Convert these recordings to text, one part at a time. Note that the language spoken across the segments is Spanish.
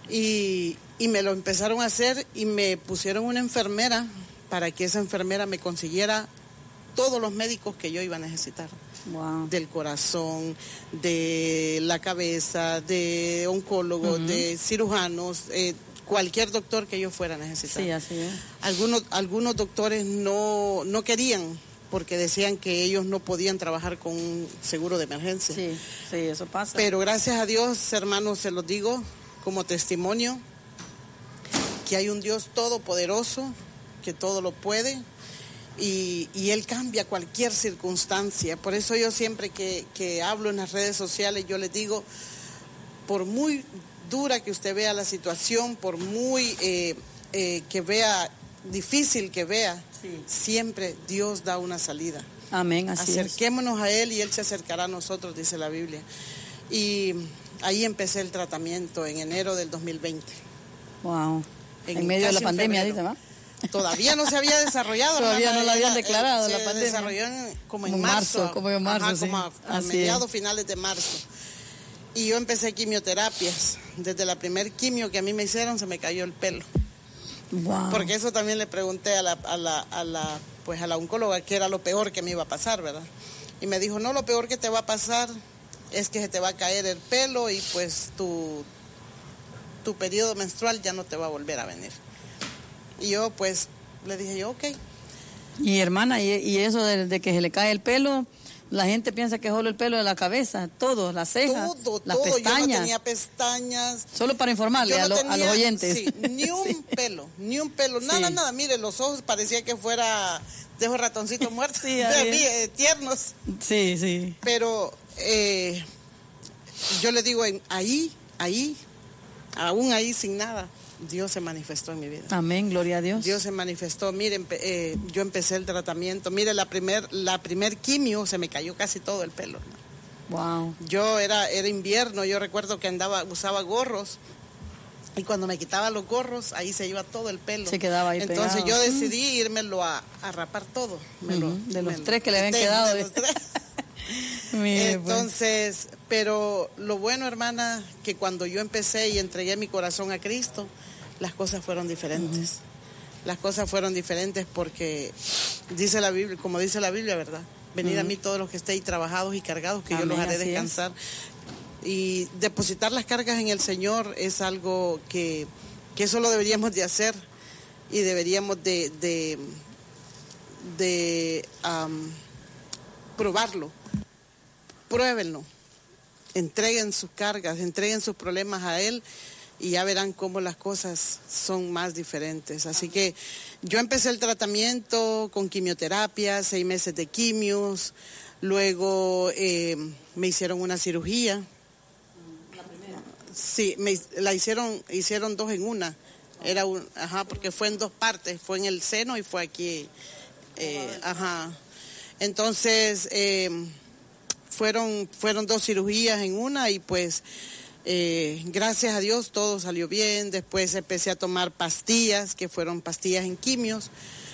Y me lo empezaron a hacer y me pusieron una enfermera para que esa enfermera me consiguiera todos los médicos que yo iba a necesitar. Wow. Del corazón, de la cabeza, de oncólogos, de cirujanos, cualquier doctor que yo fuera a necesitar. Sí, así es. Algunos doctores no querían porque decían que ellos no podían trabajar con un seguro de emergencia. Sí, sí, eso pasa. Pero gracias a Dios, hermanos, se los digo como testimonio, que hay un Dios todopoderoso, que todo lo puede, y Él cambia cualquier circunstancia. Por eso yo siempre que hablo en las redes sociales, yo les digo, por muy dura que usted vea la situación, por muy que vea, difícil que vea, siempre Dios da una salida. Amén, así Acerquémonos a Él y Él se acercará a nosotros, dice la Biblia. Y ahí empecé el tratamiento en enero del 2020. Wow. En medio de la pandemia, dice, ¿va? Todavía no se había desarrollado. Todavía no la habían declarado la pandemia. Se desarrolló como en marzo. Como en marzo, ajá, sí. como a mediados, finales de marzo. Y yo empecé quimioterapias. Desde la primer quimio que a mí me hicieron, se me cayó el pelo. Wow. Porque eso también le pregunté a la oncóloga qué era lo peor que me iba a pasar, ¿verdad? Y me dijo, no, lo peor que te va a pasar es que se te va a caer el pelo y pues tu periodo menstrual ya no te va a volver a venir. Y yo pues le dije yo, ok. Y hermana, y eso de que se le cae el pelo, la gente piensa que es solo el pelo de la cabeza, todo, las cejas, las pestañas. Yo no tenía pestañas. Solo para informarle a los oyentes. Sí, ni un pelo, nada, mire, los ojos parecía que fuera de esos ratoncitos muertos, tiernos. Sí, sí. Pero yo le digo, aún ahí sin nada, Dios se manifestó en mi vida. Amén, gloria a Dios. Dios se manifestó. Miren, yo empecé el tratamiento. Mire, la primer quimio se me cayó casi todo el pelo. Wow. Yo era invierno, yo recuerdo que usaba gorros. Y cuando me quitaba los gorros, ahí se iba todo el pelo. Se quedaba ahí pegado. Entonces yo decidí írmelo a rapar todo. De los tres que le habían quedado. Entonces, pero lo bueno, hermana, que cuando yo empecé y entregué mi corazón a Cristo, las cosas fueron diferentes. Las cosas fueron diferentes porque dice la Biblia, como dice la Biblia, ¿verdad? Venid a mí todos los que estéis trabajados y cargados, que yo los haré descansar. Y depositar las cargas en el Señor es algo que eso lo deberíamos de hacer y deberíamos de probarlo. Pruébenlo, entreguen sus cargas, entreguen sus problemas a Él y ya verán cómo las cosas son más diferentes. Así que yo empecé el tratamiento con quimioterapia, 6 meses de quimios, luego me hicieron una cirugía. ¿La primera? Sí, hicieron 2 en una. Era porque fue en 2 partes, fue en el seno y fue aquí. Entonces fueron 2 cirugías en una y pues gracias a Dios todo salió bien. Después empecé a tomar pastillas, que fueron pastillas en quimios.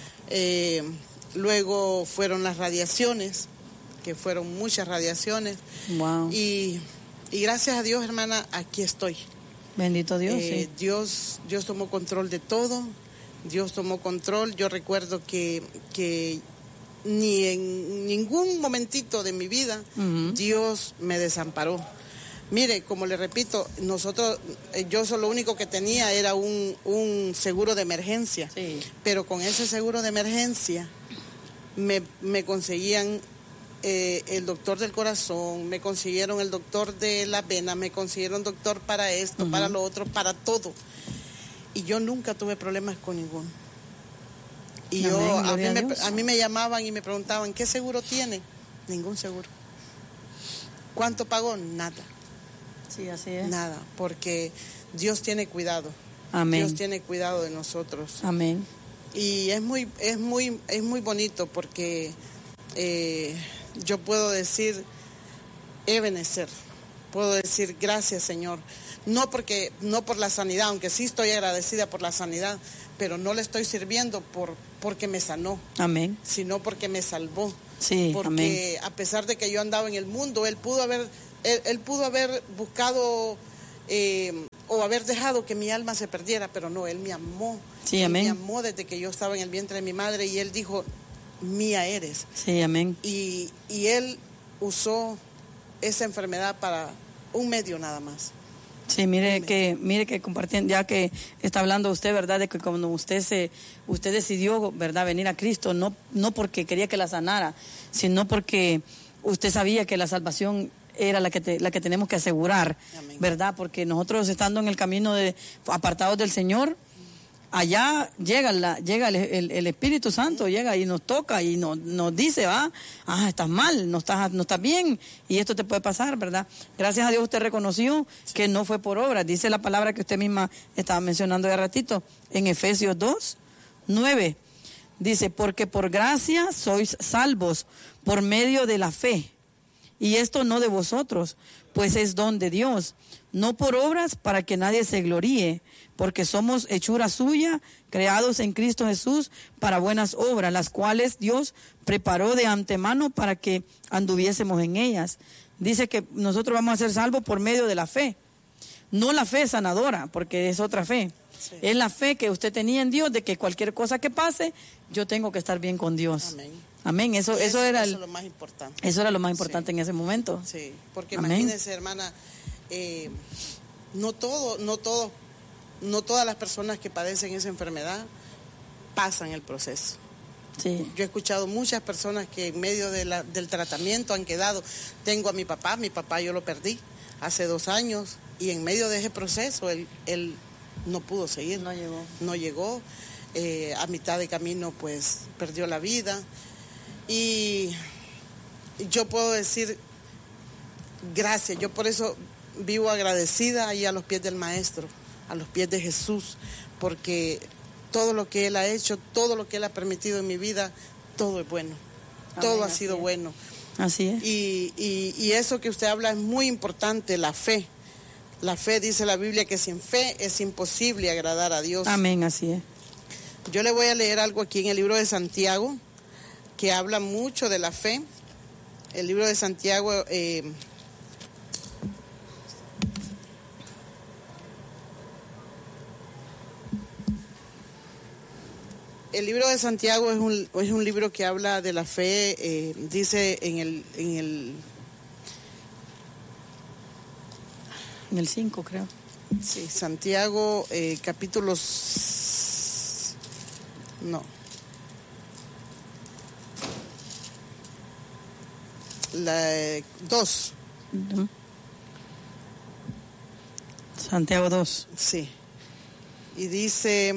Luego fueron las radiaciones, que fueron muchas radiaciones. Wow. Y gracias a Dios, hermana, aquí estoy. Bendito Dios. Sí. Dios tomó control de todo. Dios tomó control. Yo recuerdo que ni en ningún momentito de mi vida Dios me desamparó. Mire, como le repito, yo lo único que tenía era un seguro de emergencia, pero con ese seguro de emergencia me conseguían el doctor del corazón, me consiguieron el doctor de la vena, me consiguieron doctor para esto, para lo otro, para todo. Y yo nunca tuve problemas con ninguno. Y a mí me llamaban y me preguntaban, ¿qué seguro tiene? Ningún seguro. ¿Cuánto pagó? Nada. Sí, así es. Nada, porque Dios tiene cuidado. Amén. Dios tiene cuidado de nosotros. Amén. Y es muy bonito porque yo puedo decir, Ebenezer, puedo decir gracias, Señor. No por la sanidad, aunque sí estoy agradecida por la sanidad, pero no le estoy sirviendo porque me sanó. Amén. Sino porque me salvó. Sí, porque amén. A pesar de que yo andaba en el mundo, él pudo haber buscado o o haber dejado que mi alma se perdiera, pero no, Él me amó. Sí, Él amén. me amó desde que yo estaba en el vientre de mi madre y Él dijo, mía eres. Sí, amén. Y Él usó esa enfermedad para un medio nada más. Sí, mire que compartiendo, ya que está hablando usted, ¿verdad? De que cuando usted decidió, ¿verdad?, venir a Cristo, no porque quería que la sanara, sino porque usted sabía que la salvación era la que tenemos que asegurar, amén, ¿verdad? Porque nosotros estando en el camino apartados del Señor, allá llega el Espíritu Santo, llega y nos toca y nos dice, estás mal, no estás bien y esto te puede pasar, ¿verdad? Gracias a Dios usted reconoció que no fue por obra. Dice la palabra que usted misma estaba mencionando de ratito en Efesios 2:9. Dice, porque por gracia sois salvos por medio de la fe. Y esto no de vosotros, pues es don de Dios, no por obras para que nadie se gloríe, porque somos hechura suya, creados en Cristo Jesús para buenas obras, las cuales Dios preparó de antemano para que anduviésemos en ellas. Dice que nosotros vamos a ser salvos por medio de la fe, no la fe sanadora, porque es otra fe. Sí. Es la fe que usted tenía en Dios, de que cualquier cosa que pase, yo tengo que estar bien con Dios. Amén. Amén, eso era lo más importante. Eso era lo más importante, sí, en ese momento. Sí, porque amén, imagínese, hermana, no todas las personas que padecen esa enfermedad pasan el proceso. Sí. Yo he escuchado muchas personas que en medio del tratamiento han quedado. Tengo a mi papá yo lo perdí hace 2 años y en medio de ese proceso él no pudo seguir. No llegó. A mitad de camino pues perdió la vida. Y yo puedo decir gracias, yo por eso vivo agradecida ahí a los pies del Maestro, a los pies de Jesús, porque todo lo que Él ha hecho, todo lo que Él ha permitido en mi vida, todo es bueno, amén, todo ha sido bueno. Así es. Y eso que usted habla es muy importante, la fe. La fe, dice la Biblia, que sin fe es imposible agradar a Dios. Amén, así es. Yo le voy a leer algo aquí en el libro de Santiago, que habla mucho de la fe. El libro de Santiago, el libro de Santiago es un libro que habla de la fe, dice en el 5, creo. Sí, Santiago, capítulos... No. 2. Santiago 2. Sí. Y dice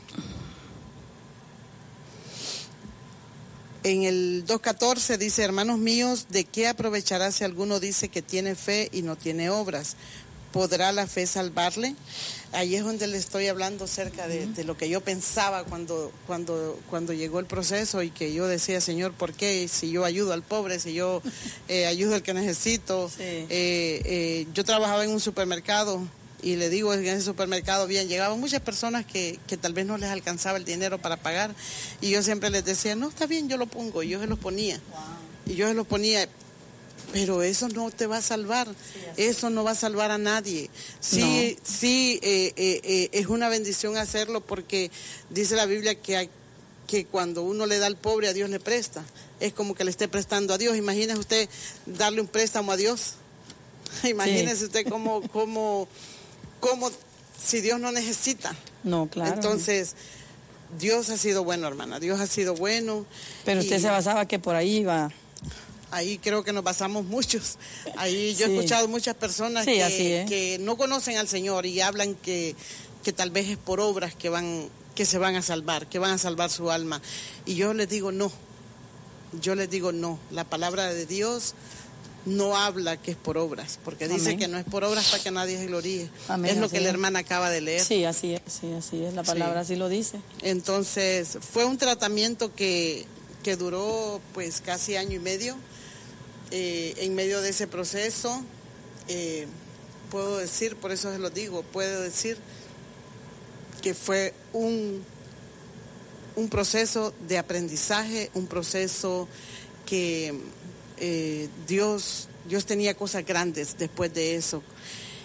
en el 2:14 dice, hermanos míos, ¿de qué aprovechará si alguno dice que tiene fe y no tiene obras? ¿Podrá la fe salvarle? Ahí es donde le estoy hablando acerca de lo que yo pensaba cuando llegó el proceso y que yo decía, Señor, ¿por qué? Si yo ayudo al pobre, si yo ayudo al que necesito. Sí. Yo trabajaba en un supermercado y le digo, en ese supermercado, bien, llegaban muchas personas que tal vez no les alcanzaba el dinero para pagar y yo siempre les decía, no, está bien, yo lo pongo, y yo se los ponía. Wow. Y yo se los ponía. Pero eso no te va a salvar, eso no va a salvar a nadie. Sí, no. Sí, es una bendición hacerlo porque dice la Biblia que cuando uno le da al pobre, a Dios le presta. Es como que le esté prestando a Dios. Imagínese usted darle un préstamo a Dios. Imagínese usted cómo si Dios no necesita. No, claro. Entonces, Dios ha sido bueno, hermana, Dios ha sido bueno. Pero usted se basaba que por ahí iba... Ahí creo que nos basamos muchos. Ahí yo he escuchado muchas personas que no conocen al Señor y hablan que tal vez es por obras que se van a salvar, que van a salvar su alma. Y yo les digo no. La palabra de Dios no habla que es por obras, porque dice amén, que no es por obras para que nadie se gloríe. Amén, es lo que la hermana acaba de leer. Sí, así es. La palabra así lo dice. Entonces, fue un tratamiento que duró pues casi 1 año y medio. En medio de ese proceso, puedo decir, por eso se lo digo, puedo decir que fue un proceso de aprendizaje, un proceso que Dios tenía cosas grandes después de eso.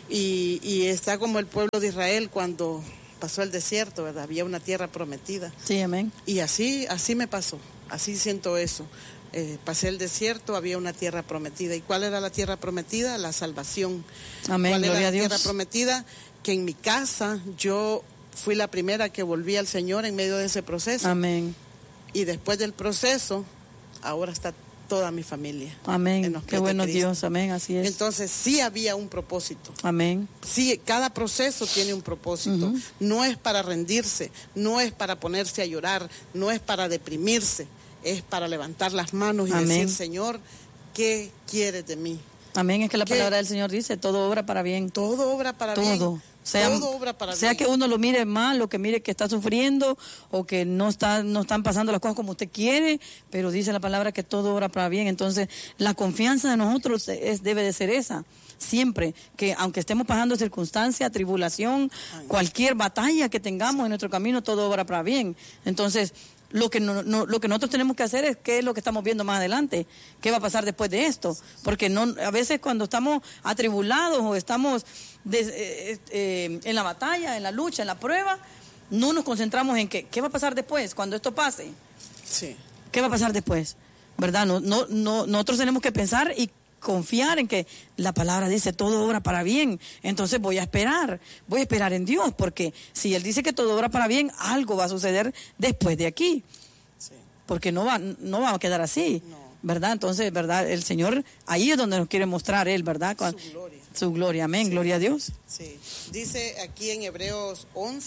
Y está como el pueblo de Israel cuando pasó el desierto, ¿verdad? Había una tierra prometida. Sí, amén. Y así me pasó, así siento eso. Pasé el desierto, había una tierra prometida. ¿Y cuál era la tierra prometida? La salvación. Amén, ¿Cuál gloria era a la Dios. tierra prometida? Que en mi casa yo fui la primera que volví al Señor en medio de ese proceso. Amén. Y después del proceso, ahora está toda mi familia. Amén. Qué bueno Dios, amén, así es. Entonces sí había un propósito. Amén. Sí, cada proceso tiene un propósito. No es para rendirse, no es para ponerse a llorar, no es para deprimirse, es para levantar las manos y decir, Señor, ¿qué quieres de mí? Amén, es que la palabra del Señor dice, todo obra para bien. Todo obra para bien. Todo obra para bien. Sea que uno lo mire mal, o que mire que está sufriendo, o que no están pasando las cosas como usted quiere, pero dice la palabra que todo obra para bien. Entonces, la confianza de nosotros debe de ser esa. Siempre, que aunque estemos pasando circunstancia, tribulación, cualquier batalla que tengamos en nuestro camino, todo obra para bien. Entonces, lo que nosotros tenemos que hacer es qué es lo que estamos viendo más adelante, qué va a pasar después de esto, porque a veces cuando estamos atribulados o estamos en la batalla, en la lucha, en la prueba, no nos concentramos en qué va a pasar después, cuando esto pase. Sí. ¿Qué va a pasar después? ¿Verdad? Nosotros tenemos que pensar y confiar en que la palabra dice todo obra para bien. Entonces voy a esperar en Dios, porque si Él dice que todo obra para bien, algo va a suceder después de aquí. Sí. Porque no va a quedar así, ¿verdad? Entonces, ¿verdad? El Señor, ahí es donde nos quiere mostrar Él, ¿verdad? Su gloria, amén, sí. Gloria a Dios. Sí. Dice aquí en Hebreos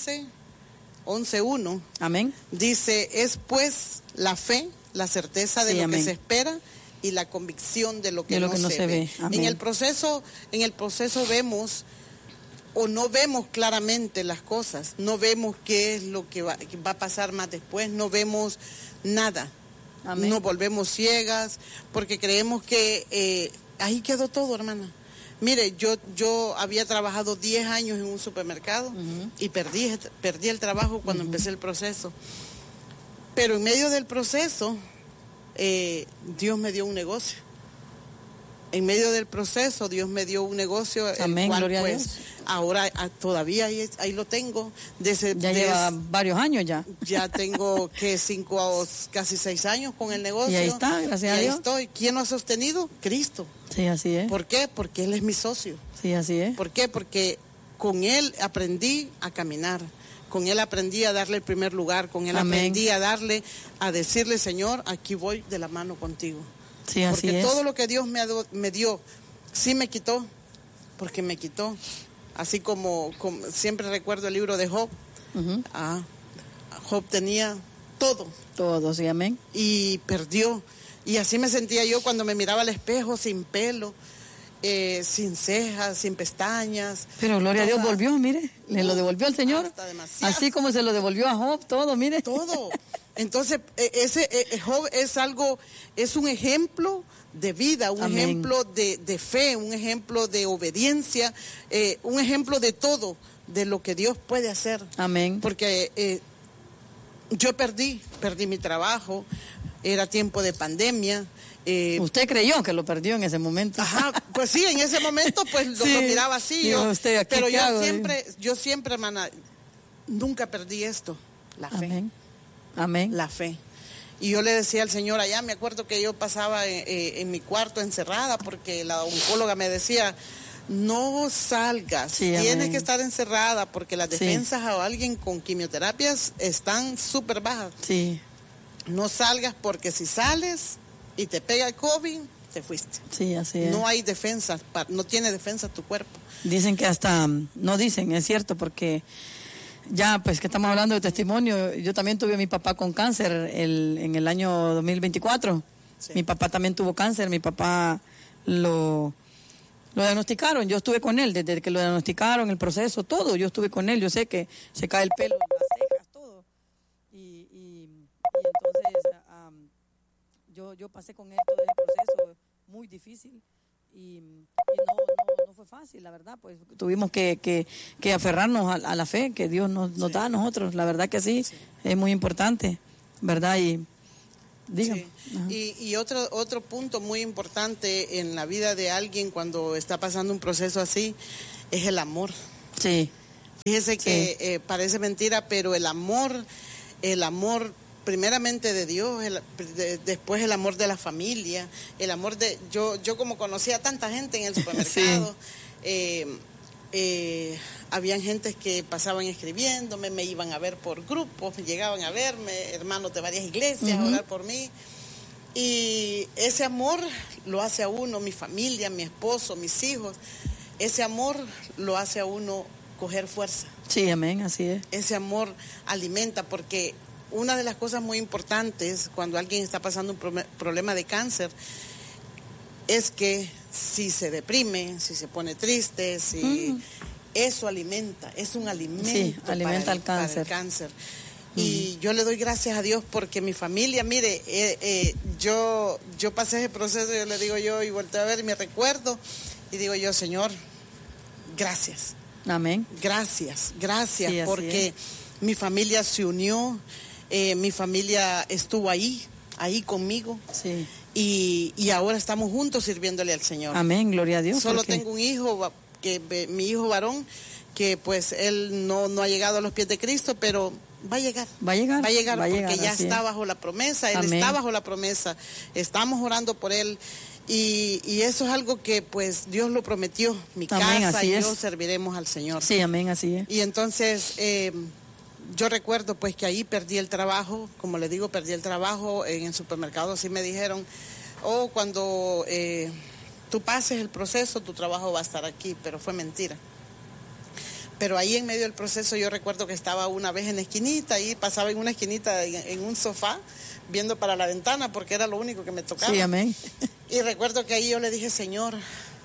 11:1. Amén. Dice, es pues la fe, la certeza de lo que se espera, y la convicción de lo que no se ve. En el proceso vemos o no vemos claramente las cosas, no vemos qué es lo que va a pasar más después, no vemos nada. Amén. Nos volvemos ciegas porque creemos que ahí quedó todo, hermana. Mire, yo había trabajado 10 años en un supermercado y perdí el trabajo cuando empecé el proceso. Pero en medio del proceso, Dios me dio un negocio. En medio del proceso, Dios me dio un negocio, amén, el cual gloria pues a Dios. Ahora todavía ahí lo tengo. Lleva varios años ya. Ya tengo casi 6 años con el negocio. Y ahí está, gracias a Dios. Ahí estoy. ¿Quién lo ha sostenido? Cristo. Sí, así es. ¿Por qué? Porque Él es mi socio. Sí, así es. ¿Por qué? Porque con Él aprendí a caminar. Con Él aprendí a darle el primer lugar, con Él aprendí a decirle, Señor, aquí voy de la mano contigo. Sí, así porque es. todo lo que Dios me dio, sí me quitó, porque me quitó. Así como siempre recuerdo el libro de Job. Job tenía todo. Todo, sí, amén. Y perdió. Y así me sentía yo cuando me miraba al espejo, sin pelo. Sin cejas, sin pestañas. Pero gloria a Dios volvió, mire, le lo devolvió al Señor. Así como se lo devolvió a Job, todo, mire. Todo. Entonces, Job es un ejemplo de vida, un amén. Ejemplo de fe, un ejemplo de obediencia, un ejemplo de todo, de lo que Dios puede hacer. Amén. Porque yo perdí mi trabajo, era tiempo de pandemia. ¿Usted creyó que lo perdió en ese momento? Ajá, pues sí, en ese momento pues lo miraba así. Pero yo siempre, hermana, nunca perdí esto, la fe. Amén. Amén. La fe. Y yo le decía al Señor allá, me acuerdo que yo pasaba en mi cuarto encerrada porque la oncóloga me decía, no salgas, tienes que estar encerrada porque las defensas a alguien con quimioterapias están súper bajas. Sí. No salgas porque si sales y te pega el COVID, te fuiste. Sí, así es. No hay defensa, no tiene defensa tu cuerpo. Dicen que no dicen, es cierto, porque ya pues que estamos hablando de testimonio, yo también tuve a mi papá con cáncer en el año 2024. Sí. Mi papá también tuvo cáncer, mi papá lo diagnosticaron, yo estuve con él, desde que lo diagnosticaron, el proceso, todo, yo estuve con él, yo sé que se cae el pelo, las cejas, todo. Y entonces yo pasé con él todo el proceso muy difícil y no fue fácil, la verdad, pues tuvimos que aferrarnos a la fe que Dios nos da a nosotros, la verdad que sí, es muy importante, ¿verdad? Dígame. Sí. Y otro punto muy importante en la vida de alguien cuando está pasando un proceso así es el amor. Sí. Fíjese que parece mentira, pero el amor primeramente de Dios, después el amor de la familia, el amor de... Yo como conocía a tanta gente en el supermercado, habían gentes que pasaban escribiéndome, me iban a ver por grupos, llegaban a verme, hermanos de varias iglesias, a orar por mí. Y ese amor lo hace a uno, mi familia, mi esposo, mis hijos, ese amor lo hace a uno coger fuerza. Sí, amén, así es. Ese amor alimenta, porque una de las cosas muy importantes cuando alguien está pasando un problema de cáncer es que si se deprime, si se pone triste, si eso alimenta, es un alimento, alimenta para el cáncer. Y yo le doy gracias a Dios porque mi familia, mire, yo pasé ese proceso, yo le digo yo, y volteo a ver y me recuerdo, y digo yo, Señor, gracias. Amén. Gracias, sí, porque es. Mi familia se unió, mi familia estuvo ahí conmigo. Sí. Y ahora estamos juntos sirviéndole al Señor. Amén, gloria a Dios. Solo tengo un hijo, mi hijo varón, que pues él no ha llegado a los pies de Cristo, pero va a llegar porque ya está bajo la promesa, él está bajo la promesa, estamos orando por él. Y eso es algo que pues Dios lo prometió, mi casa y yo serviremos al Señor. Sí, amén, así es. Y entonces yo recuerdo pues que ahí perdí el trabajo, como le digo, perdí el trabajo en el supermercado, así me dijeron, cuando tú pases el proceso, tu trabajo va a estar aquí, pero fue mentira. Pero ahí en medio del proceso yo recuerdo que estaba una vez en la esquinita, y pasaba en una esquinita en un sofá, viendo para la ventana porque era lo único que me tocaba. Sí, amén. Y recuerdo que ahí yo le dije, Señor,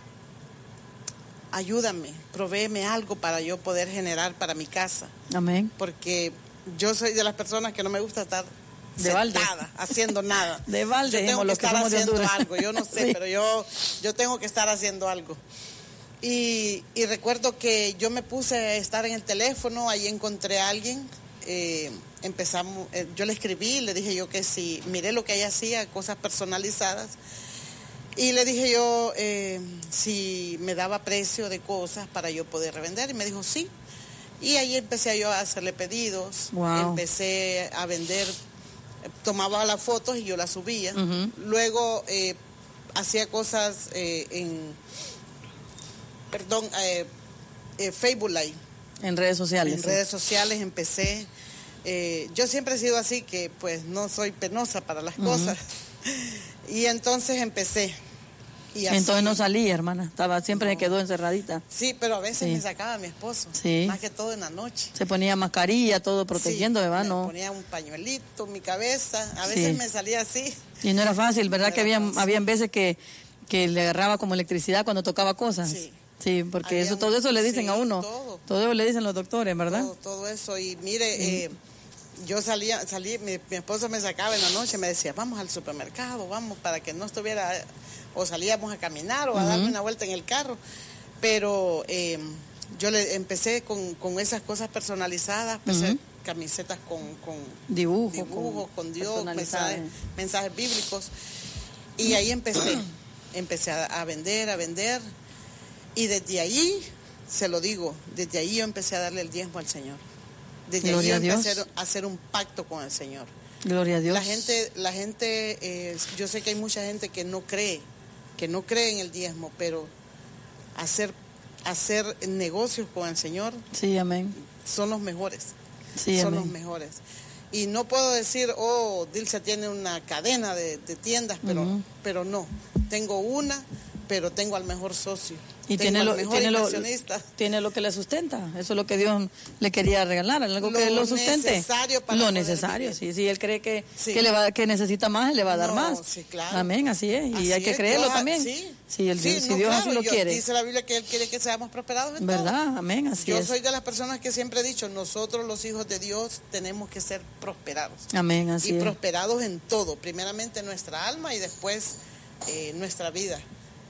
ayúdame, provéeme algo para yo poder generar para mi casa. Amén. Porque yo soy de las personas que no me gusta estar de balde, haciendo nada. De balde, yo tengo que estar haciendo algo, yo no sé, sí. Pero yo tengo que estar haciendo algo. Y recuerdo que yo me puse a estar en el teléfono, ahí encontré a alguien, empezamos, yo le escribí, le dije yo que si miré lo que ella hacía, cosas personalizadas, y le dije yo si me daba precio de cosas para yo poder revender, y me dijo sí, y ahí empecé yo a hacerle pedidos, empecé a vender, tomaba las fotos y yo las subía, luego hacía cosas Facebook Live. En redes sociales. En redes sociales empecé. Yo siempre he sido así, que pues no soy penosa para las cosas. Y entonces empecé. Y así, entonces no salía, hermana. Siempre se quedó encerradita. Sí, pero a veces me sacaba a mi esposo. Sí. Más que todo en la noche. Se ponía mascarilla, todo protegiendo, ¿verdad? Me ponía un pañuelito en mi cabeza. A veces me salía así. Y no era fácil, ¿verdad? Que habían veces que le agarraba como electricidad cuando tocaba cosas. Sí, porque todo eso le dicen a uno. Todo eso le dicen los doctores, ¿verdad? Todo eso. Y mire, yo salí, mi esposo me sacaba en la noche, me decía, vamos al supermercado, vamos, para que no estuviera, o salíamos a caminar o a darle una vuelta en el carro. Pero yo le empecé con esas cosas personalizadas, camisetas con dibujos, con Dios, mensajes bíblicos. Y ahí empecé a vender. Y desde ahí, se lo digo, desde ahí yo empecé a darle el diezmo al Señor. Desde ahí yo empecé a hacer un pacto con el Señor. Gloria a Dios. La gente, yo sé que hay mucha gente que no cree en el diezmo, pero hacer negocios con el Señor, sí, amén, son los mejores. Sí, son amén. los mejores. Y no puedo decir, Dilsa tiene una cadena de tiendas, pero no. Tengo una, pero tengo al mejor socio. Y tiene lo que le sustenta. Eso es lo que Dios le quería regalar, algo que lo sustente. Necesario para lo necesario, sí. Si él cree que necesita más, él le va a dar más. Sí, claro. Amén, así es. Y hay que creerlo también. Si Dios así lo quiere. Dice la Biblia que Él quiere que seamos prosperados en ¿verdad? todo. Amén, así Yo es. soy de las personas que siempre he dicho, nosotros los hijos de Dios tenemos que ser prosperados. Amén, así es. Y prosperados en todo. Primeramente nuestra alma y después nuestra vida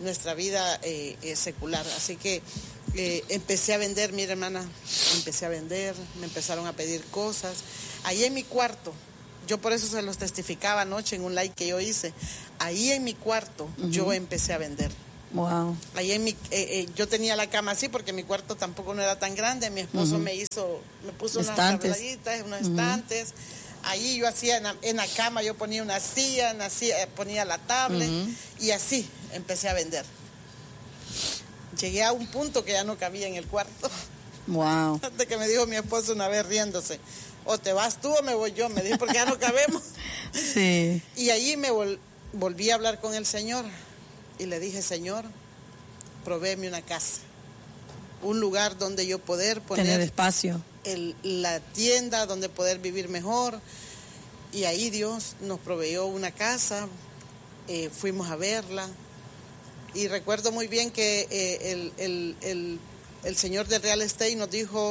secular. Así que empecé a vender, mira hermana, me empezaron a pedir cosas. Ahí en mi cuarto yo por eso se los testificaba anoche en un live que yo hice. Ahí en mi cuarto yo empecé a vender. Wow. Ahí en yo tenía la cama así porque mi cuarto tampoco no era tan grande. Mi esposo me puso unas tabladitas, unos estantes. Ahí yo hacía en la cama, yo ponía una silla, ponía la tablet y así empecé a vender. Llegué a un punto que ya no cabía en el cuarto. Wow. Hasta que me dijo mi esposo una vez riéndose, o te vas tú o me voy yo, me dijo, porque ya no cabemos. Sí. Y allí me volví a hablar con el Señor y le dije, Señor, provéeme una casa, un lugar donde yo poder poner tener espacio, la tienda donde poder vivir mejor. Y ahí Dios nos proveyó una casa, fuimos a verla y recuerdo muy bien que el señor del real estate nos dijo,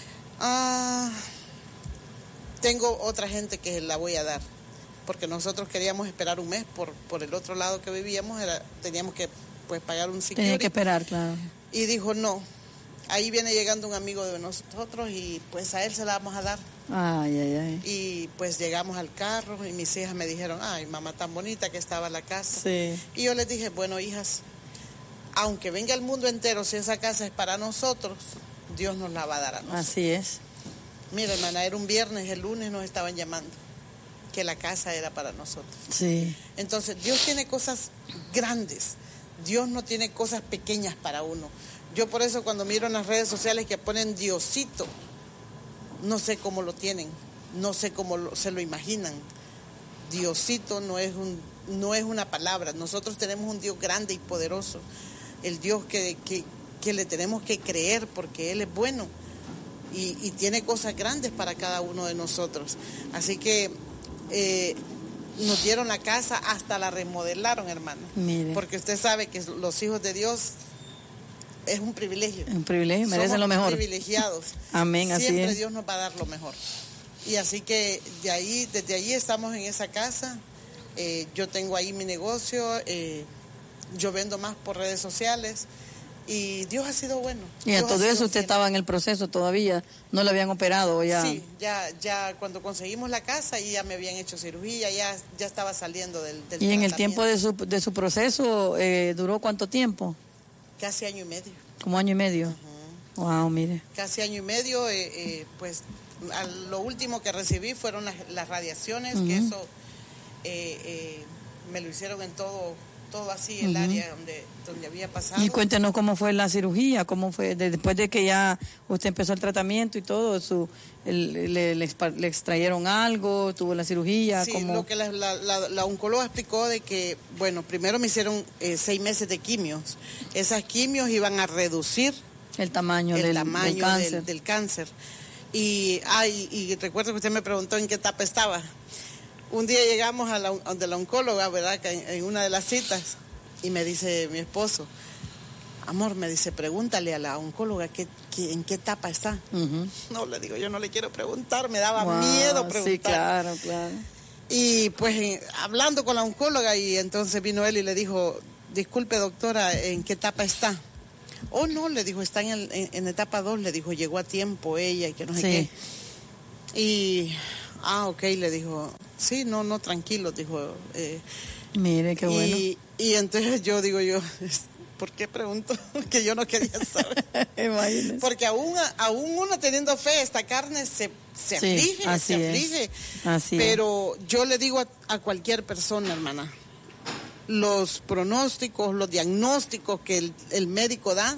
tengo otra gente que la voy a dar, porque nosotros queríamos esperar un mes por el otro lado que vivíamos, teníamos que pues pagar un security. Tenía que esperar, claro. Y dijo, no, ahí viene llegando un amigo de nosotros y pues a él se la vamos a dar. Ay, ay, ay. Y pues llegamos al carro y mis hijas me dijeron, ay, mamá, tan bonita que estaba la casa. Sí. Y yo les dije, bueno, hijas, aunque venga el mundo entero, si esa casa es para nosotros, Dios nos la va a dar a nosotros. Así es. Mira, hermana, era un viernes, el lunes nos estaban llamando que la casa era para nosotros. Sí. Entonces, Dios tiene cosas grandes. Dios no tiene cosas pequeñas para uno. Yo por eso cuando miro en las redes sociales que ponen Diosito, no sé cómo lo tienen, no sé cómo se lo imaginan. Diosito no es una palabra. Nosotros tenemos un Dios grande y poderoso. El Dios que le tenemos que creer porque Él es bueno. Y tiene cosas grandes para cada uno de nosotros. Así que nos dieron la casa, hasta la remodelaron, hermano. Mire. Porque usted sabe que los hijos de Dios es un privilegio. Un privilegio, merecen lo mejor. Privilegiados. Amén, así es. Siempre Dios nos va a dar lo mejor. Y así que desde ahí estamos en esa casa. Yo tengo ahí mi negocio. Yo vendo más por redes sociales. Y Dios ha sido bueno. Y a todo eso usted estaba en el proceso todavía, no lo habían operado ya. Sí, ya cuando conseguimos la casa y ya me habían hecho cirugía, ya estaba saliendo del ¿Y en el tiempo de su proceso duró cuánto tiempo? Casi año y medio. ¿Como año y medio? Wow, mire. Casi año y medio, pues lo último que recibí fueron las radiaciones, que eso me lo hicieron en todo así, el área donde había pasado. Y cuéntenos cómo fue la cirugía, cómo fue, después de que ya usted empezó el tratamiento y todo, le extrayeron algo, tuvo la cirugía. Sí, ¿cómo? Lo que la oncóloga explicó de que, bueno, primero me hicieron 6 meses de quimios. Esas quimios iban a reducir el tamaño del cáncer. Del cáncer. Y recuerdo que usted me preguntó en qué etapa estaba. Un día llegamos donde la oncóloga, ¿verdad? En una de las citas, y me dice mi esposo, amor, me dice, pregúntale a la oncóloga en qué etapa está. No, le digo, yo no le quiero preguntar, me daba miedo preguntar. Sí, claro, claro. Y pues hablando con la oncóloga, y entonces vino él y le dijo, disculpe doctora, ¿en qué etapa está? Oh, no, le dijo, está en etapa 2, le dijo, llegó a tiempo ella y que no sé qué. Y... ok, le dijo, sí, no, tranquilo, dijo. Mire, qué bueno. Y entonces yo digo, ¿por qué pregunto? Que yo no quería saber. Imagínese. Porque aún uno teniendo fe, esta carne se aflige, Así pero yo le digo a cualquier persona, hermana, los pronósticos, los diagnósticos que el médico da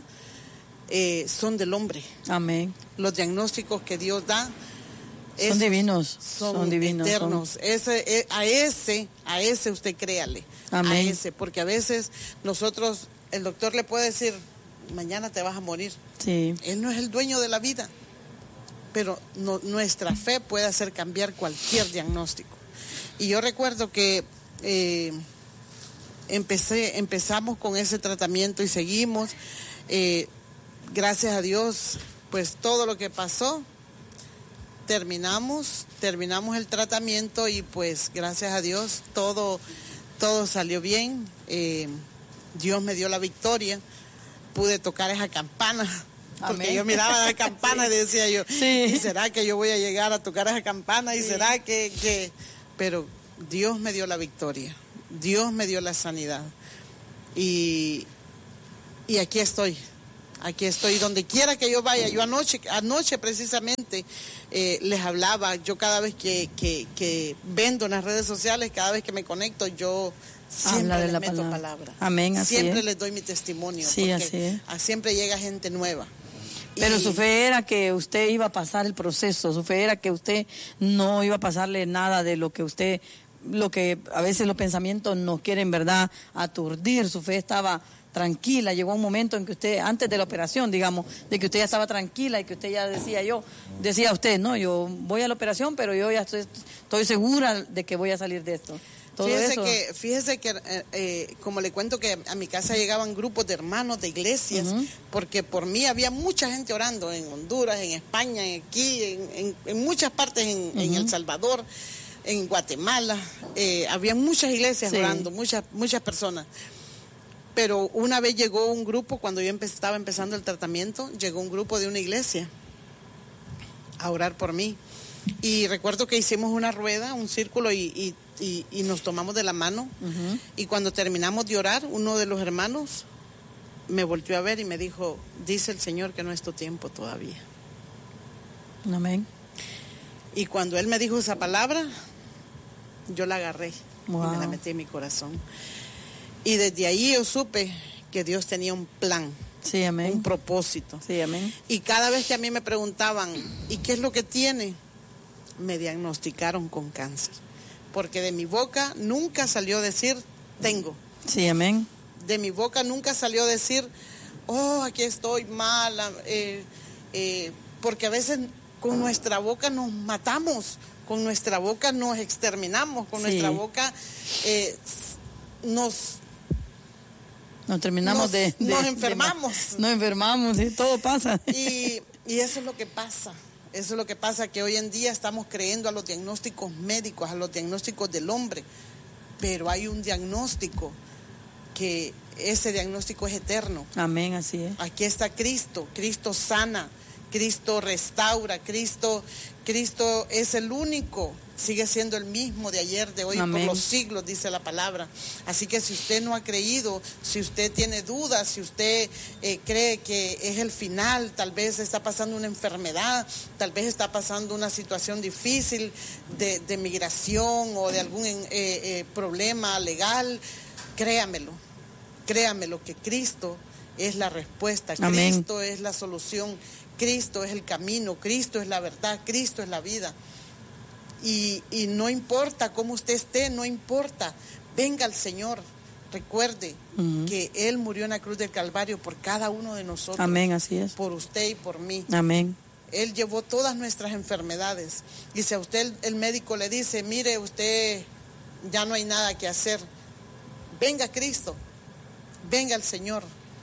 son del hombre. Amén. Los diagnósticos que Dios da son divinos, son divinos, eternos. A ese usted créale. Amén. A ese, porque a veces el doctor le puede decir, mañana te vas a morir. Sí. Él no es el dueño de la vida, pero nuestra fe puede hacer cambiar cualquier diagnóstico. Y yo recuerdo que empezamos con ese tratamiento y seguimos. Gracias a Dios, pues todo lo que pasó, terminamos el tratamiento y pues gracias a Dios todo salió bien. Dios me dio la victoria, pude tocar esa campana. Porque Amén. Yo miraba la campana y decía yo, ¿y será que yo voy a llegar a tocar esa campana? ¿Y será que pero Dios me dio la victoria, Dios me dio la sanidad. Y aquí estoy donde quiera que yo vaya. Yo anoche precisamente les hablaba, yo cada vez que vendo en las redes sociales, cada vez que me conecto, yo siempre les meto palabra. Amén, así siempre es. Les doy mi testimonio, sí, porque siempre llega gente nueva. Pero su fe era que usted iba a pasar el proceso, su fe era que usted no iba a pasarle nada de lo que a veces los pensamientos nos quieren, ¿verdad?, aturdir. Su fe estaba tranquila. Llegó un momento en que usted, antes de la operación, digamos, de que usted ya estaba tranquila y que usted ya decía usted, no, yo voy a la operación, pero yo ya estoy segura de que voy a salir de esto. Fíjese que como le cuento, que a mi casa llegaban grupos de hermanos de iglesias, porque por mí había mucha gente orando en Honduras, en España, aquí, en muchas partes, en El Salvador, en Guatemala. Había muchas iglesias orando, muchas personas. Pero una vez llegó un grupo, cuando yo estaba empezando el tratamiento, llegó un grupo de una iglesia a orar por mí. Y recuerdo que hicimos una rueda, un círculo, y nos tomamos de la mano. Y cuando terminamos de orar, uno de los hermanos me volteó a ver y me dijo: dice el Señor que no es tu tiempo todavía. Amén. Y cuando él me dijo esa palabra, yo la agarré y me la metí en mi corazón. Y desde ahí yo supe que Dios tenía un plan. Sí, amén. Un propósito. Sí, amén. Y cada vez que a mí me preguntaban, ¿y qué es lo que tiene?, me diagnosticaron con cáncer. Porque de mi boca nunca salió decir, tengo. Sí, amén. De mi boca nunca salió decir, oh, aquí estoy mala. Porque a veces con nuestra boca nos matamos, con nuestra boca nos exterminamos, con nuestra boca nos enfermamos. Nos enfermamos, y todo pasa. Y eso es lo que pasa. Eso es lo que pasa, que hoy en día estamos creyendo a los diagnósticos médicos, a los diagnósticos del hombre. Pero hay un diagnóstico que ese diagnóstico es eterno. Amén, así es. Aquí está Cristo. Cristo sana, Cristo restaura, Cristo es el único. Sigue siendo el mismo de ayer, de hoy, por los siglos, dice la palabra. Así que si usted no ha creído, si usted tiene dudas, si usted cree que es el final, tal vez está pasando una enfermedad, tal vez está pasando una situación difícil de migración o de algún problema legal, créamelo que Cristo es la respuesta, amén. Cristo es la solución, Cristo es el camino, Cristo es la verdad, Cristo es la vida. Y no importa cómo usted esté, no importa, venga al Señor. Recuerde que Él murió en la cruz del Calvario por cada uno de nosotros. Amén, así es. Por usted y por mí. Amén. Él llevó todas nuestras enfermedades. Y si a usted el médico le dice, mire, usted ya no hay nada que hacer, venga Cristo, venga al Señor,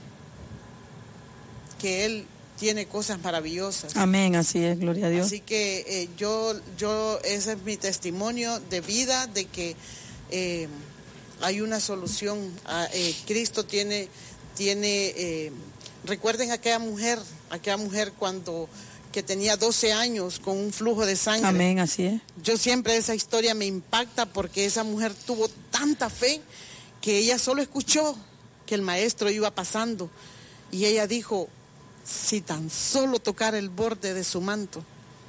que Él tiene cosas maravillosas. Amén, así es, gloria a Dios. Así que yo ese es mi testimonio de vida, de que hay una solución. Cristo tiene recuerden aquella mujer que tenía 12 años con un flujo de sangre. Amén, así es. Yo siempre esa historia me impacta, porque esa mujer tuvo tanta fe que ella solo escuchó que el maestro iba pasando y ella dijo, si tan solo tocara el borde de su manto.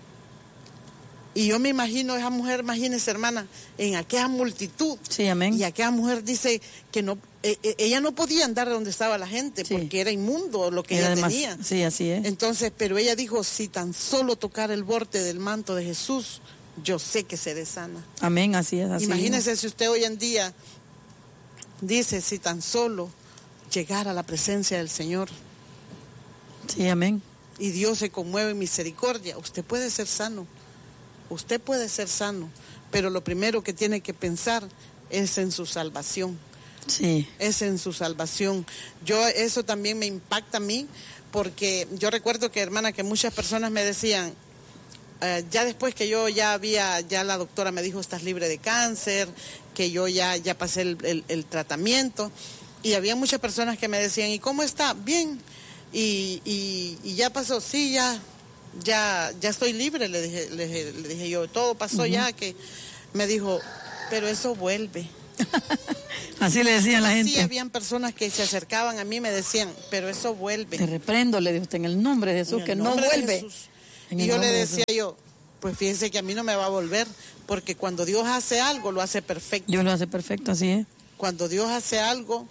Y yo me imagino esa mujer, imagínese, hermana, en aquella multitud. Sí, amén. Y aquella mujer dice que no, ella no podía andar donde estaba la gente, sí, porque era inmundo lo que ella tenía. Sí, así es. Entonces, pero ella dijo, si tan solo tocara el borde del manto de Jesús, yo sé que seré sana. Amén, así es. Así imagínese es. Si usted hoy en día dice, si tan solo llegara a la presencia del Señor. Sí, amén. Y Dios se conmueve en misericordia, usted puede ser sano. Usted puede ser sano, pero lo primero que tiene que pensar es en su salvación. Sí. Es en su salvación. Eso también me impacta a mí, porque yo recuerdo que, hermana, que muchas personas me decían, ya después que yo ya la doctora me dijo, estás libre de cáncer, que yo ya pasé el tratamiento, y había muchas personas que me decían, ¿y cómo está? Bien. Y ya pasó, sí, ya estoy libre, le dije yo, todo pasó ya, que me dijo, pero eso vuelve. Así le decían la gente. Sí, habían personas que se acercaban a mí y me decían, pero eso vuelve. Te reprendo, le dijo usted, en el nombre de Jesús, que no vuelve. Y yo le decía pues fíjense que a mí no me va a volver, porque cuando Dios hace algo, lo hace perfecto. Dios lo hace perfecto, así es. Cuando Dios hace algo,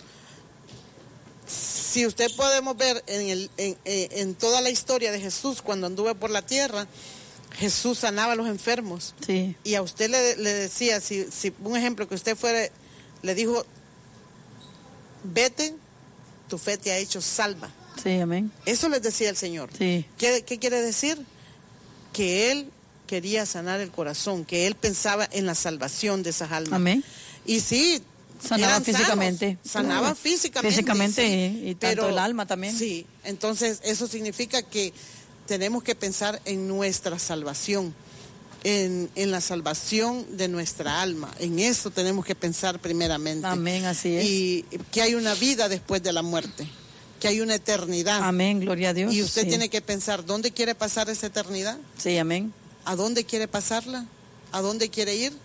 si usted podemos ver en toda la historia de Jesús, cuando anduvo por la tierra, Jesús sanaba a los enfermos. Sí. Y a usted le decía, si un ejemplo que usted fuera, le dijo, vete, tu fe te ha hecho salva. Sí, amén. Eso les decía el Señor. Sí. ¿Qué quiere decir? Que Él quería sanar el corazón, que Él pensaba en la salvación de esas almas. Amén. Y sí, sanaba físicamente. Sanaba físicamente. Físicamente, sí, y tanto pero el alma también. Sí, entonces eso significa que tenemos que pensar en nuestra salvación, en la salvación de nuestra alma. En eso tenemos que pensar primeramente. Amén, así es. Y que hay una vida después de la muerte, que hay una eternidad. Amén, gloria a Dios. Y usted tiene que pensar, ¿dónde quiere pasar esa eternidad? Sí, amén. ¿A dónde quiere pasarla? ¿A dónde quiere ir?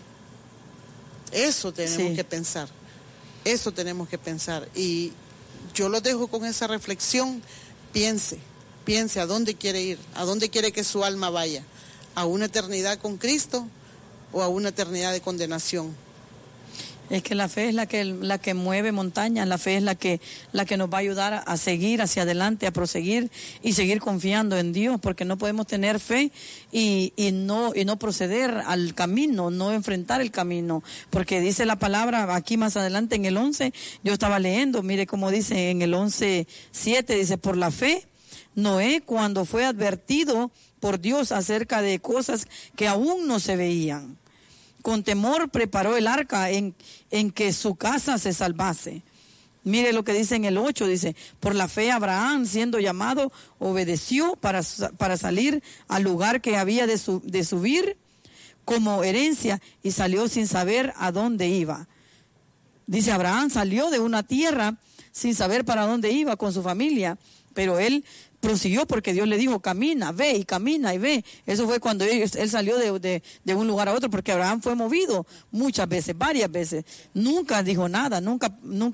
Eso tenemos que pensar. Eso tenemos que pensar. Y yo lo dejo con esa reflexión. Piense a dónde quiere ir, a dónde quiere que su alma vaya. ¿A una eternidad con Cristo o a una eternidad de condenación? Es que la fe es la que mueve montañas, la fe es la que nos va a ayudar a seguir hacia adelante, a proseguir y seguir confiando en Dios, porque no podemos tener fe y no proceder al camino, no enfrentar el camino, porque dice la palabra aquí más adelante en el 11, yo estaba leyendo, mire cómo dice en el 11:7, dice, por la fe, Noé cuando fue advertido por Dios acerca de cosas que aún no se veían, con temor preparó el arca en que su casa se salvase. Mire lo que dice en el 8, dice, por la fe Abraham, siendo llamado, obedeció para salir al lugar que había de subir como herencia y salió sin saber a dónde iba. Dice, Abraham salió de una tierra sin saber para dónde iba con su familia, pero él prosiguió porque Dios le dijo, camina, ve y camina y ve. Eso fue cuando él salió de un lugar a otro, porque Abraham fue movido muchas veces, varias veces. Nunca dijo nada, nunca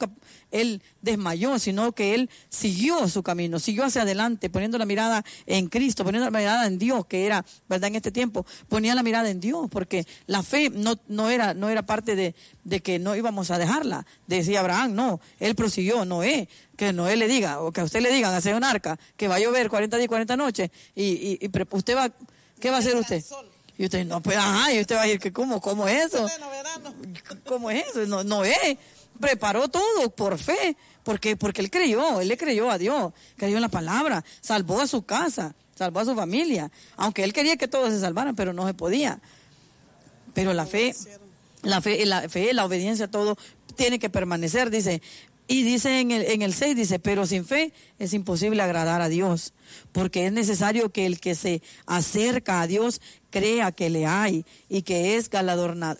él desmayó, sino que él siguió su camino, siguió hacia adelante, poniendo la mirada en Cristo, poniendo la mirada en Dios, que era, ¿verdad? En este tiempo, ponía la mirada en Dios, porque la fe no era parte de que no íbamos a dejarla, decía Abraham, no, él prosiguió, Noé, que Noé le diga, o que a usted le digan, hacer un arca, que va a llover 40 días y 40 noches, y usted va, ¿qué va a hacer usted? Y usted, no, pues, y usted va a decir, que ¿cómo es eso? ¿Cómo es eso? Noé preparó todo por fe, porque él le creyó a Dios, creyó en la palabra, salvó a su casa, salvó a su familia, aunque él quería que todos se salvaran, pero no se podía. Pero la fe, la obediencia, todo tiene que permanecer, dice. Y dice en el 6, dice, pero sin fe es imposible agradar a Dios, porque es necesario que el que se acerca a Dios crea que le hay y que es galardonador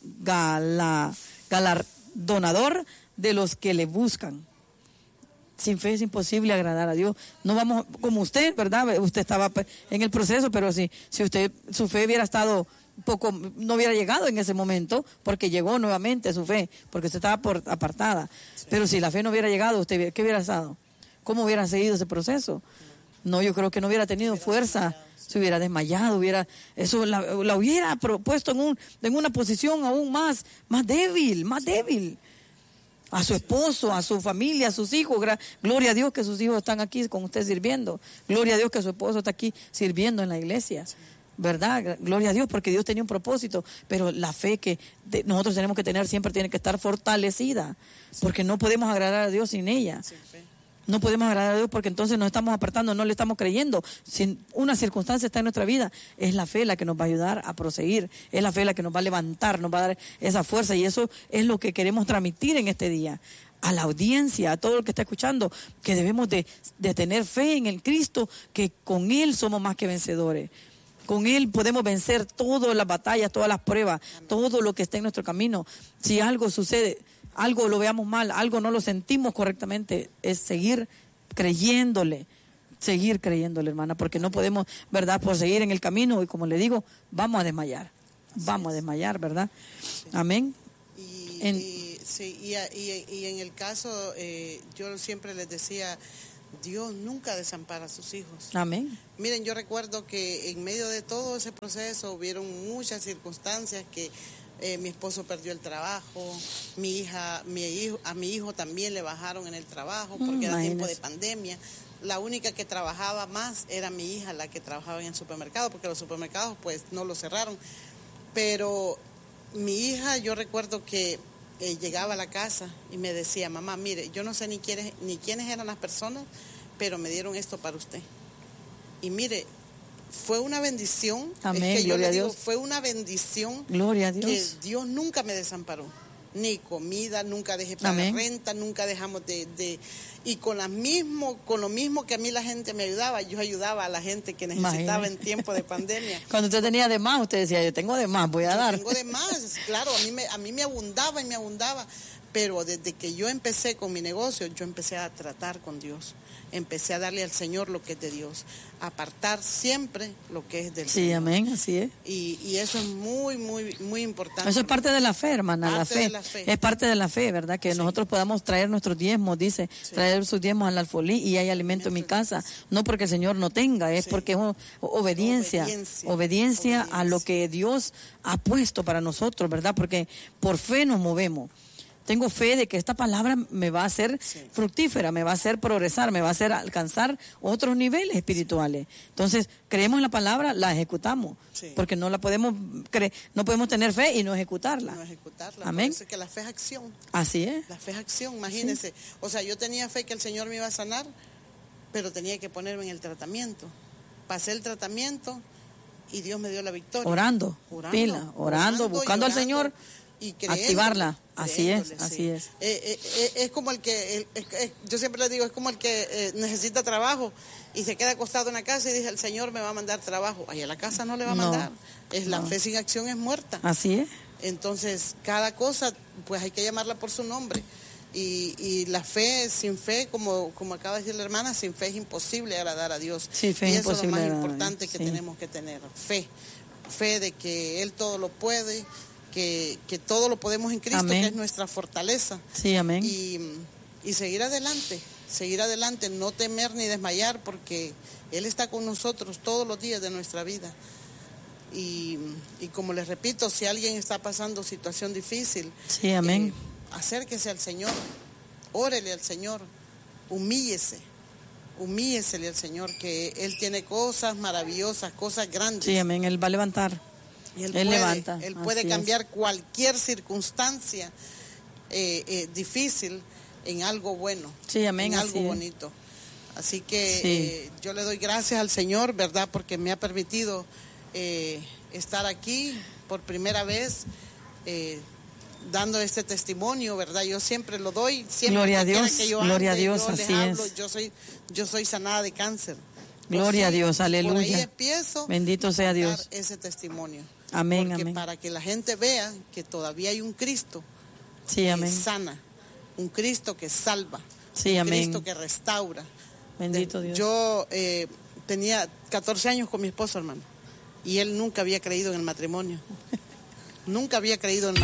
de los que le buscan. Sin fe es imposible agradar a Dios. No vamos, como usted, ¿verdad? Usted estaba en el proceso, pero si usted, su fe hubiera estado poco, no hubiera llegado en ese momento, porque llegó nuevamente su fe, porque usted estaba apartada. Sí. Pero si la fe no hubiera llegado, ¿usted qué hubiera estado? ¿Cómo hubiera seguido ese proceso? No, yo creo que no hubiera tenido fuerza, se hubiera desmayado, eso la hubiera puesto en una posición aún más débil. A su esposo, a su familia, a sus hijos. Gloria a Dios que sus hijos están aquí con usted sirviendo. Gloria a Dios que su esposo está aquí sirviendo en la iglesia. ¿Verdad? Gloria a Dios, porque Dios tenía un propósito, pero la fe que nosotros tenemos que tener siempre tiene que estar fortalecida, porque no podemos agradar a Dios sin ella. No podemos agradar a Dios porque entonces nos estamos apartando, no le estamos creyendo. Si una circunstancia está en nuestra vida, es la fe la que nos va a ayudar a proseguir, es la fe la que nos va a levantar, nos va a dar esa fuerza, y eso es lo que queremos transmitir en este día. A la audiencia, a todo el que está escuchando, que debemos de tener fe en el Cristo, que con Él somos más que vencedores. Con Él podemos vencer todas las batallas, todas las pruebas, todo lo que está en nuestro camino. Si algo sucede, algo lo veamos mal, algo no lo sentimos correctamente, es seguir creyéndole, hermana, porque no podemos, ¿verdad?, por seguir en el camino, y como le digo, vamos a desmayar. vamos a desmayar, ¿verdad? Sí. Amén. Y en el caso, yo siempre les decía, Dios nunca desampara a sus hijos. Amén. Miren, yo recuerdo que en medio de todo ese proceso hubieron muchas circunstancias que mi esposo perdió el trabajo, a mi hijo también le bajaron en el trabajo porque era tiempo de pandemia. La única que trabajaba más era mi hija, la que trabajaba en el supermercado, porque los supermercados pues no lo cerraron. Pero mi hija, yo recuerdo que llegaba a la casa y me decía, mamá, mire, yo no sé ni quiénes eran las personas, pero me dieron esto para usted. Y mire, fue una bendición. Amén, es que gloria yo le digo, a Dios. Fue una bendición. Gloria a Dios. Que Dios nunca me desamparó. Ni comida, nunca dejé pagar renta, nunca dejamos y con lo mismo que a mí la gente me ayudaba, yo ayudaba a la gente que necesitaba en tiempo de pandemia. Cuando usted tenía de más, usted decía, yo tengo de más, voy a dar. Tengo de más, claro, a mí me abundaba y me abundaba, pero desde que yo empecé con mi negocio, yo empecé a tratar con Dios, empecé a darle al Señor lo que es de Dios, apartar siempre lo que es del Señor. Sí, amén, así es. Y eso es muy, muy, muy importante. Eso es parte de la fe, hermana, la fe. Es parte de la fe, ¿verdad? Que nosotros podamos traer nuestros diezmos, dice, traer sus diezmos al alfolí y hay alimento en mi casa. No porque el Señor no tenga, es porque es obediencia a lo que Dios ha puesto para nosotros, ¿verdad? Porque por fe nos movemos. Tengo fe de que esta palabra me va a hacer fructífera, me va a hacer progresar, me va a hacer alcanzar otros niveles espirituales. Entonces, creemos en la palabra, la ejecutamos, porque no podemos tener fe y no ejecutarla. Amén. Por eso que la fe es acción. Así es. La fe es acción, imagínense. Sí. O sea, yo tenía fe que el Señor me iba a sanar, pero tenía que ponerme en el tratamiento. Pasé el tratamiento y Dios me dio la victoria. Orando, buscando al Señor. Y activarla, así es. Es como el que, yo siempre le digo, es como el que necesita trabajo y se queda acostado en la casa y dice, el Señor me va a mandar trabajo. Ahí a la casa no le va a mandar. La fe sin acción es muerta. Así es. Entonces, cada cosa, pues hay que llamarla por su nombre. Y la fe, sin fe, como acaba de decir la hermana, sin fe es imposible agradar a Dios. Sí, fe y es eso es lo más imposible, importante que tenemos que tener. Fe de que Él todo lo puede, que todo lo podemos en Cristo, amén. Que es nuestra fortaleza. Sí, amén. Y seguir adelante, no temer ni desmayar, porque Él está con nosotros todos los días de nuestra vida. Y como les repito, si alguien está pasando situación difícil, sí, amén. Acérquese al Señor, órele al Señor, humíllesele al Señor, que Él tiene cosas maravillosas, cosas grandes. Sí, amén, Él va a levantar. Él levanta. Él puede cambiar cualquier circunstancia difícil en algo bueno, sí, amén, en algo bonito. Así que yo le doy gracias al Señor, ¿verdad? Porque me ha permitido estar aquí por primera vez dando este testimonio, ¿verdad? Yo siempre lo doy, siempre. Gloria a Dios, gloria a Dios, así es. Yo soy sanada de cáncer. Gloria a Dios, aleluya. Por ahí empiezo. Bendito sea Dios. Ese testimonio. Amén, porque amén. Para que la gente vea que todavía hay un Cristo que sana, un Cristo que salva, un amén. Cristo que restaura. Bendito Dios. Yo tenía 14 años con mi esposo, hermano, y él nunca había creído en el matrimonio. Nunca había creído en el